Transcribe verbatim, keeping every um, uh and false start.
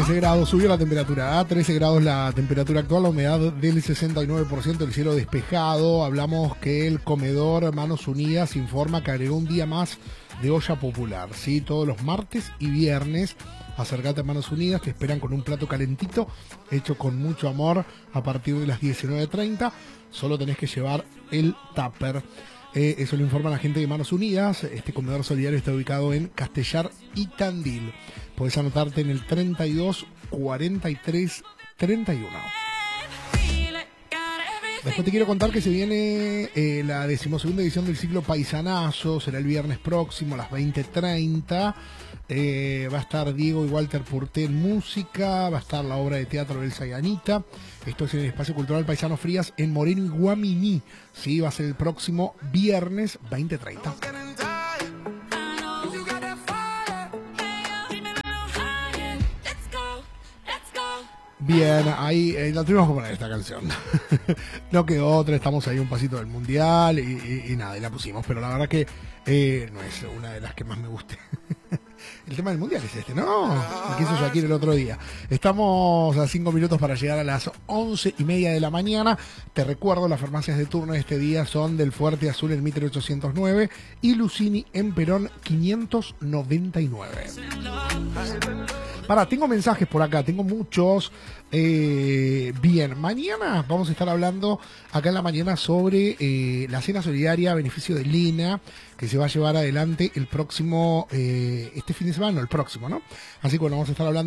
trece grados, subió la temperatura a trece grados la temperatura actual, la humedad del sesenta y nueve por ciento, el cielo despejado. Hablamos que el comedor Manos Unidas informa que agregó un día más de olla popular, ¿sí? Todos los martes y viernes. Acércate a Manos Unidas, te esperan con un plato calentito, hecho con mucho amor a partir de las diecinueve treinta. Solo tenés que llevar el tupper. Eh, eso lo informa la gente de Manos Unidas. Este comedor solidario está ubicado en Castellar y Tandil. Podés anotarte en el treinta y dos cuarenta y tres treinta y uno. Después te quiero contar que se viene eh, la decimosegunda edición del ciclo Paisanazo. Será el viernes próximo a las veinte treinta. Eh, va a estar Diego y Walter Purté en música. Va a estar la obra de teatro Elsa y Anita. Esto es en el Espacio Cultural Paisano Frías en Moreno y Guaminí. Sí, va a ser el próximo viernes veinte treinta. Bien, ahí eh, la tuvimos que poner esta canción. No quedó otra, estamos ahí un pasito del mundial y, y, y nada, y la pusimos, pero la verdad que eh, no es una de las que más me guste. El tema del mundial es este, ¿no? Lo que hizo Shakira el otro día. Estamos a cinco minutos para llegar a las once y media de la mañana. Te recuerdo, las farmacias de turno de este día son del Fuerte Azul en Mitre ochocientos nueve y Lucini en Perón quinientos noventa y nueve. Para, tengo mensajes por acá, tengo muchos. Eh, bien, mañana vamos a estar hablando acá en la mañana sobre eh, la cena solidaria a beneficio de Lina, que se va a llevar adelante el próximo, eh, este fin de semana, no, el próximo, ¿no? Así que bueno, vamos a estar hablando